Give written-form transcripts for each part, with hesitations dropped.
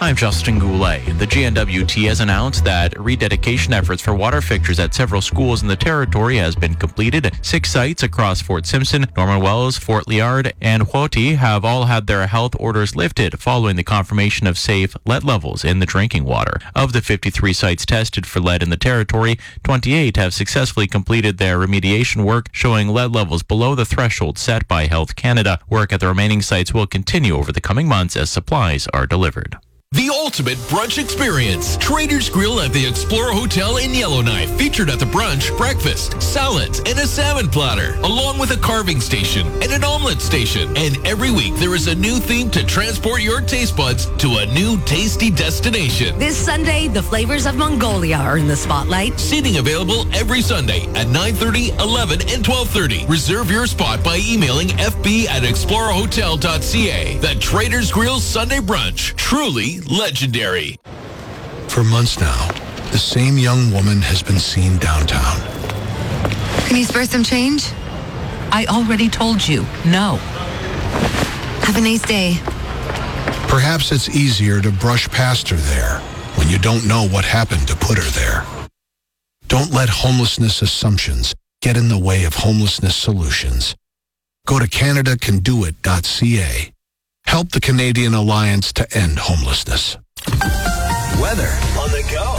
I'm Justin Goulet. The GNWT has announced that rededication efforts for water fixtures at several schools in the territory has been completed. 6 sites across Fort Simpson, Norman Wells, Fort Liard, and Huoti have all had their health orders lifted following the confirmation of safe lead levels in the drinking water. Of the 53 sites tested for lead in the territory, 28 have successfully completed their remediation work, showing lead levels below the threshold set by Health Canada. Work at the remaining sites will continue over the coming months as supplies are delivered. The ultimate brunch experience. Trader's Grill at the Explorer Hotel in Yellowknife. Featured at the brunch, breakfast, salads, and a salmon platter, along with a carving station and an omelet station. And every week there is a new theme to transport your taste buds to a new tasty destination. This Sunday, the flavors of Mongolia are in the spotlight. Seating available every Sunday at 9:30, 11, and 12:30. Reserve your spot by emailing fb@explorerhotel.ca. The Trader's Grill Sunday Brunch. Truly legendary. For months now, the same young woman has been seen downtown. Can you spare some change? I already told you, no. Have a nice day. Perhaps it's easier to brush past her there when you don't know what happened to put her there. Don't let homelessness assumptions get in the way of homelessness solutions. Go to CanadaCanDoIt.ca. Help the Canadian Alliance to End Homelessness. Weather on the go.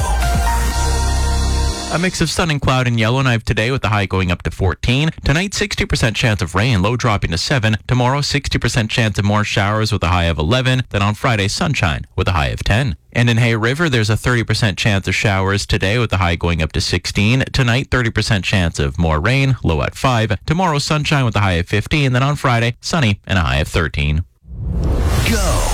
A mix of sun and cloud in Yellowknife today with the high going up to 14. Tonight, 60% chance of rain, low dropping to 7. Tomorrow, 60% chance of more showers with a high of 11. Then on Friday, sunshine with a high of 10. And in Hay River, there's a 30% chance of showers today with the high going up to 16. Tonight, 30% chance of more rain, low at 5. Tomorrow, sunshine with a high of 15. Then on Friday, sunny and a high of 13. Go.